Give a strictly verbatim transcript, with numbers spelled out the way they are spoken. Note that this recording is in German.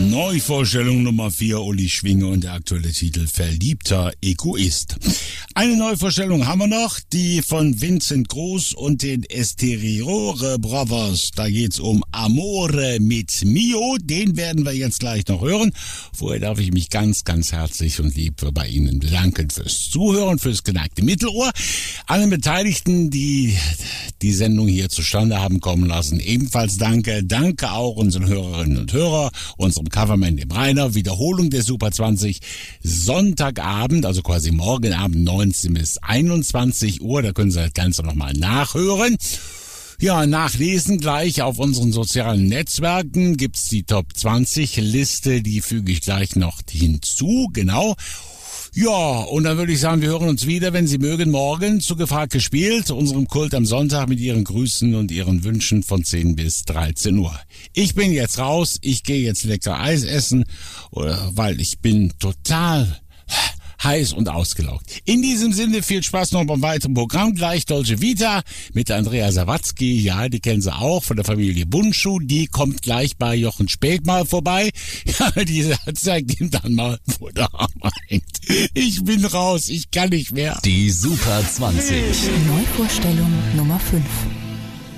Neuvorstellung Nummer vier, Uli Schwinge und der aktuelle Titel Verliebter Egoist. Eine Neuvorstellung haben wir noch, die von Vincent Groß und den Esteriore Brothers. Da geht's um Amore mit Mio, den werden wir jetzt gleich noch hören. Vorher darf ich mich ganz, ganz herzlich und lieb bei Ihnen bedanken fürs Zuhören, fürs geneigte Mittelohr. Allen Beteiligten, die die Sendung hier zustande haben kommen lassen, ebenfalls danke. Danke auch unseren Hörerinnen und Hörern, unserem Coverman, dem Rainer. Wiederholung der Super zwanzig, Sonntagabend, also quasi morgen Abend neunzehn bis einundzwanzig Uhr. Da können Sie das Ganze nochmal nachhören. Ja, nachlesen gleich auf unseren sozialen Netzwerken gibt's die Top zwanzig Liste, die füge ich gleich noch hinzu, genau. Ja, und dann würde ich sagen, wir hören uns wieder, wenn Sie mögen, morgen zu Gefragt gespielt, unserem Kult am Sonntag mit Ihren Grüßen und Ihren Wünschen von zehn bis dreizehn Uhr. Ich bin jetzt raus, ich gehe jetzt lecker Eis essen, weil ich bin total heiß und ausgelaugt. In diesem Sinne viel Spaß noch beim weiteren Programm. Gleich Dolce Vita mit Andrea Sawatzki. Ja, die kennen Sie auch von der Familie Bundschuh. Die kommt gleich bei Jochen Späth mal vorbei. Ja, die zeigt ihm dann mal, wo der Hammer hängt. Ich bin raus, ich kann nicht mehr. Die Super zwanzig. Neuvorstellung Nummer fünf.